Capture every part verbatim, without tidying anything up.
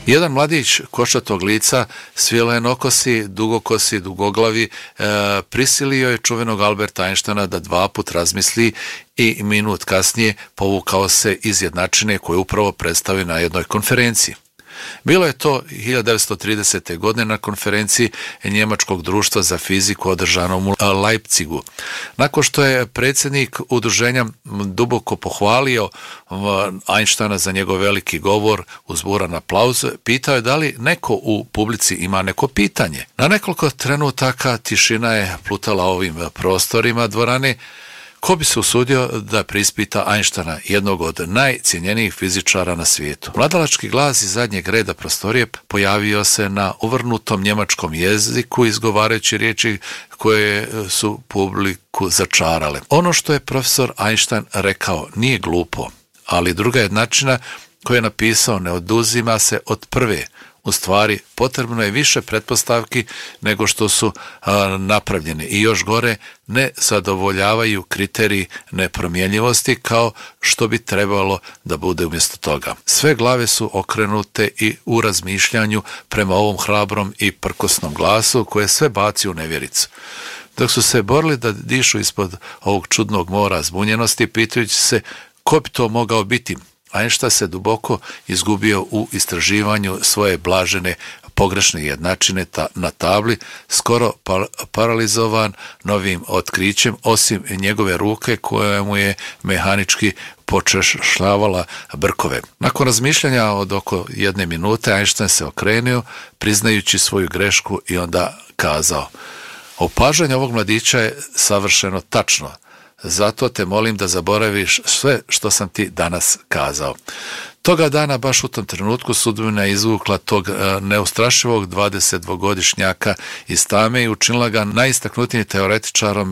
Jedan mladić košatog lica, svilenokosi, dugokosi, dugoglavi, e, prisilio je čuvenog Alberta Einsteina da dva put razmisli i minut kasnije povukao se iz jednačine koju upravo predstavio na jednoj konferenciji. Bilo je to hiljadu devetsto tridesete. godine na konferenciji Njemačkog društva za fiziku održanom u Leipzigu. Nakon što je predsjednik udruženja duboko pohvalio Einsteina za njegov veliki govor uz buran aplauz, pitao je da li neko u publici ima neko pitanje. Na nekoliko trenutaka tišina je plutala ovim prostorima dvorane. Ko bi se usudio da prispita Einsteina, jednog od najcijenjenijih fizičara na svijetu? Mladalački glas iz zadnjeg reda prostorije pojavio se na uvrnutom njemačkom jeziku, izgovarajući riječi koje su publiku začarale. Ono što je profesor Einstein rekao nije glupo, ali druga jednačina koju je napisao ne oduzima se od prve. U stvari, potrebno je više pretpostavki nego što su a, napravljene i još gore ne zadovoljavaju kriteriji nepromjenjivosti kao što bi trebalo da bude umjesto toga. Sve glave su okrenute i u razmišljanju prema ovom hrabrom i prkosnom glasu koje sve baci u nevjericu. Dok su se borili da dišu ispod ovog čudnog mora zbunjenosti, pitajući se ko bi to mogao biti, Einstein se duboko izgubio u istraživanju svoje blažene pogrešne jednačine ta, na tabli, skoro par, paralizovan novim otkrićem, osim njegove ruke koja mu je mehanički počešljavala brkove. Nakon razmišljanja od oko jedne minute, Einstein se okrenuo, priznajući svoju grešku i onda kazao: opažanje ovog mladića je savršeno tačno. Zato te molim da zaboraviš sve što sam ti danas kazao. Toga dana, baš u tom trenutku, sudbina je izvukla tog neustrašivog dvadesetdvogodišnjaka iz tame i učinila ga najistaknutijim teoretičarom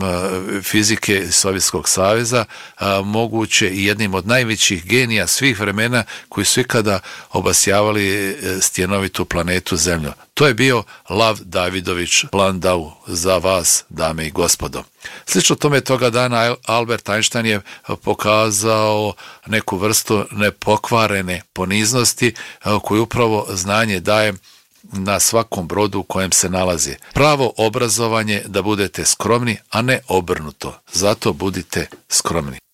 fizike Sovjetskog saveza, moguće i jednim od najvećih genija svih vremena koji su ikada obasjavali stjenovitu planetu Zemlju. To je bio Lav Davidović Landau, za vas, dame i gospodo. Slično tome toga dana Albert Einstein je pokazao neku vrstu nepokvarene poniznosti koju upravo znanje daje na svakom brodu u kojem se nalazi. Pravo obrazovanje da budete skromni, a ne obrnuto. Zato budite skromni.